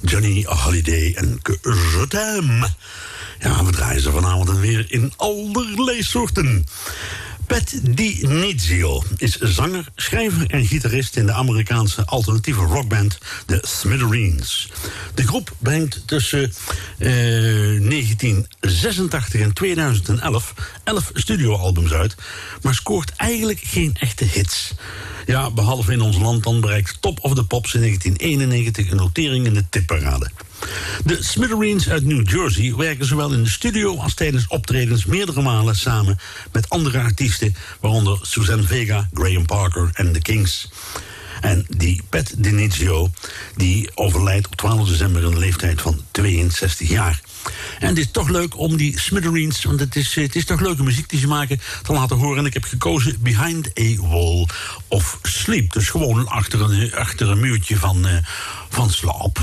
Johnny Holiday en Je t'aime. Ja, we draaien ze vanavond en weer in allerlei soorten. Pat DiNizio is zanger, schrijver en gitarist in de Amerikaanse alternatieve rockband The Smithereens. De groep brengt tussen 1986 en 2011 11 studioalbums uit, maar scoort eigenlijk geen echte hits. Ja, behalve in ons land dan bereikt Top of the Pops in 1991 een notering in de tipparade. De Smithereens uit New Jersey werken zowel in de studio als tijdens optredens meerdere malen samen met andere artiesten, waaronder Suzanne Vega, Graham Parker en The Kings. En die Pat DiNizio, die overlijdt op 12 december in de leeftijd van 62 jaar. En het is toch leuk om die Smithereens, want het is toch leuke muziek die ze maken, te laten horen. En ik heb gekozen Behind a Wall of Sleep. Dus gewoon achter een muurtje van slaap.